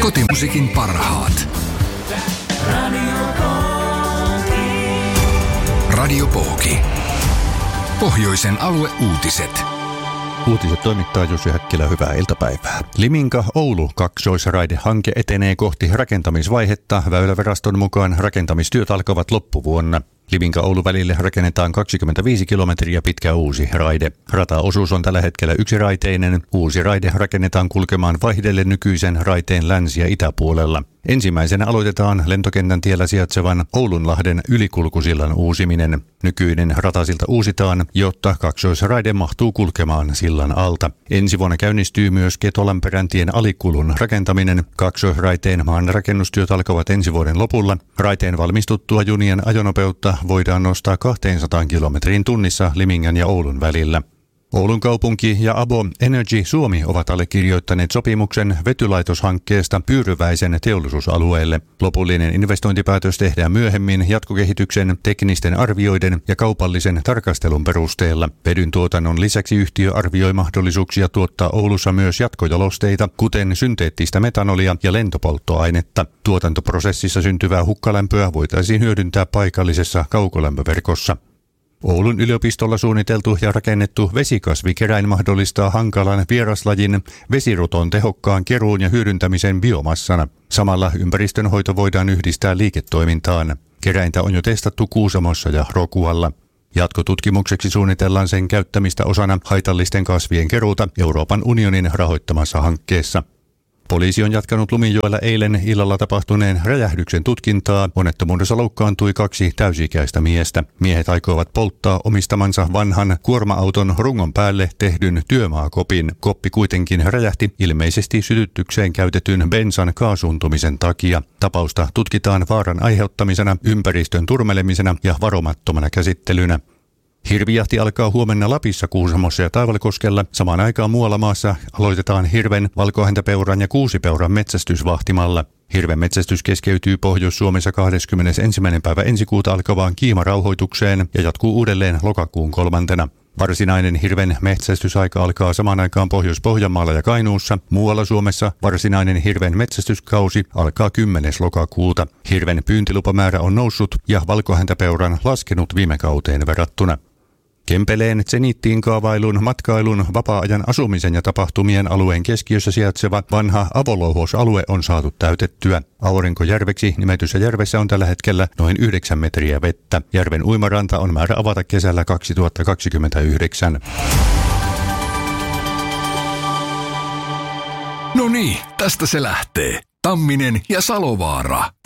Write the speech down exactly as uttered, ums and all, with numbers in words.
Kotimusiikin parhaat. Radio Pooki. Pohjoisen alueuutiset. Uutiset toimittaa Jussi Häkkilä, hyvää iltapäivää. Liminka-Oulu-kaksoisraidehanke etenee kohti rakentamisvaihetta. Väyläviraston mukaan rakentamistyöt alkavat loppuvuonna. Liminka-Oulu-välille rakennetaan kaksikymmentäviisi kilometriä pitkä uusi raide. Rataosuus on tällä hetkellä yksiraiteinen. Uusi raide rakennetaan kulkemaan vaihdelle nykyisen raiteen länsi- ja itäpuolella. Ensimmäisenä aloitetaan lentokentän tiellä sijaitsevan Oulunlahden ylikulkusillan uusiminen. Nykyinen ratasilta uusitaan, jotta kaksoisraide mahtuu kulkemaan sillan alta. Ensi vuonna käynnistyy myös Ketolanperäntien alikulun rakentaminen. Kaksoisraiteen maanrakennustyöt alkavat ensi vuoden lopulla. Raiteen valmistuttua junien ajonopeutta voidaan nostaa kaksisataa kilometriin tunnissa Limingan ja Oulun välillä. Oulun kaupunki ja Abo Energy Suomi ovat allekirjoittaneet sopimuksen vetylaitoshankkeesta Pyyryväisen teollisuusalueelle. Lopullinen investointipäätös tehdään myöhemmin jatkokehityksen, teknisten arvioiden ja kaupallisen tarkastelun perusteella. Vedyn tuotannon lisäksi yhtiö arvioi mahdollisuuksia tuottaa Oulussa myös jatkojalosteita, kuten synteettistä metanolia ja lentopolttoainetta. Tuotantoprosessissa syntyvää hukkalämpöä voitaisiin hyödyntää paikallisessa kaukolämpöverkossa. Oulun yliopistolla suunniteltu ja rakennettu vesikasvikeräin mahdollistaa hankalan vieraslajin vesiruton tehokkaan keruun ja hyödyntämisen biomassana. Samalla ympäristönhoito voidaan yhdistää liiketoimintaan. Keräintä on jo testattu Kuusamossa ja Rokualla. Jatkotutkimukseksi suunnitellaan sen käyttämistä osana haitallisten kasvien keruuta Euroopan unionin rahoittamassa hankkeessa. Poliisi on jatkanut Lumijoella eilen illalla tapahtuneen räjähdyksen tutkintaa. Onnettomuudessa loukkaantui kaksi täysi-ikäistä miestä. Miehet aikovat polttaa omistamansa vanhan kuorma-auton rungon päälle tehdyn työmaakopin. Koppi kuitenkin räjähti ilmeisesti sytytykseen käytetyn bensan kaasuntumisen takia. Tapausta tutkitaan vaaran aiheuttamisena, ympäristön turmelemisena ja varomattomana käsittelynä. Hirvijahti alkaa huomenna Lapissa, Kuusamossa ja Taivalkoskella. Samaan aikaan muualla maassa aloitetaan hirven, valkohäntäpeuran ja kuusipeuran metsästys vahtimalla. Hirven metsästys keskeytyy Pohjois-Suomessa kahdeskymmenesensimmäinen päivä ensi kuuta alkavaan kiimarauhoitukseen ja jatkuu uudelleen lokakuun kolmantena. Varsinainen hirven metsästysaika alkaa samaan aikaan Pohjois-Pohjanmaalla ja Kainuussa. Muualla Suomessa varsinainen hirven metsästyskausi alkaa kymmenes lokakuuta. Hirven pyyntilupamäärä on noussut ja valkohäntäpeuran laskenut viime kauteen verrattuna. Kempeleen Zenittiin kaavailun, matkailun, vapaa-ajan asumisen ja tapahtumien alueen keskiössä sijaitseva vanha avolouhosalue on saatu täytettyä. Aurinkojärveksi nimetyssä järvessä on tällä hetkellä noin yhdeksän metriä vettä. Järven uimaranta on määrä avata kesällä kaksituhattakaksikymmentäyhdeksän. No niin, tästä se lähtee. Tamminen ja Salovaara.